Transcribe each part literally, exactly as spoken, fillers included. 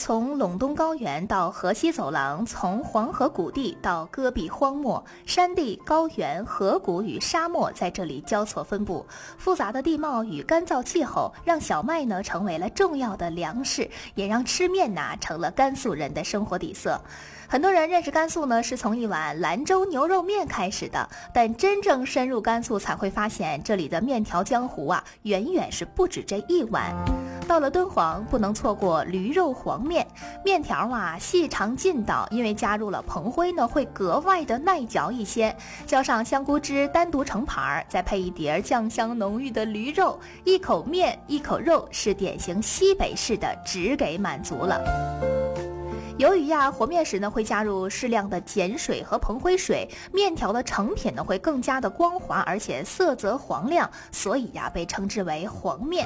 从陇东高原到河西走廊，从黄河谷地到戈壁荒漠，山地、高原、河谷与沙漠在这里交错分布。复杂的地貌与干燥气候让小麦呢成为了重要的粮食，也让吃面呐成了甘肃人的生活底色。很多人认识甘肃呢是从一碗兰州牛肉面开始的，但真正深入甘肃才会发现，这里的面条江湖啊远远是不止这一碗。到了敦煌，不能错过驴肉黄面，面条啊细长劲道，因为加入了蓬灰呢，会格外的耐嚼一些。浇上香菇汁，单独盛盘，再配一碟酱香浓郁的驴肉，一口面一口肉，是典型西北式的只给满足了。由于呀和面时呢会加入适量的碱水和蓬灰水，面条的成品呢会更加的光滑，而且色泽黄亮，所以呀被称之为黄面。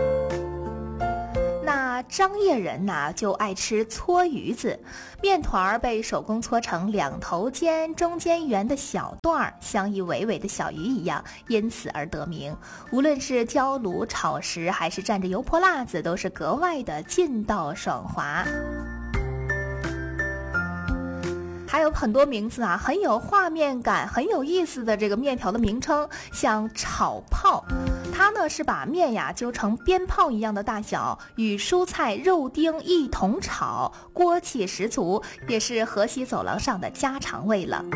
那张掖人呐就爱吃搓鱼子，面团被手工搓成两头尖中间圆的小段，像一尾尾的小鱼一样，因此而得名。无论是焦卤、炒食，还是蘸着油泼辣子，都是格外的劲道爽滑。还有很多名字啊，很有画面感，很有意思的这个面条的名称，像炒泡，它呢是把面呀揪成鞭炮一样的大小，与蔬菜、肉丁一同炒，锅气十足，也是河西走廊上的家常味了。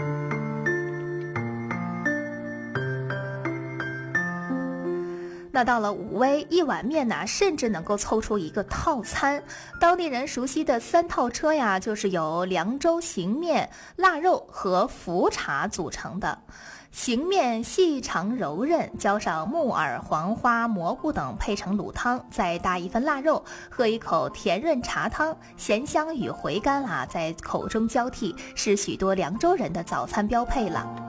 那到了武威，一碗面呢，甚至能够凑出一个套餐。当地人熟悉的三套车呀，就是由凉州行面、腊肉和茯茶组成的。行面细长柔韧，浇上木耳、黄花、蘑菇等配成卤汤，再搭一份腊肉，喝一口甜润茶汤，咸香与回甘啊，在口中交替，是许多凉州人的早餐标配了。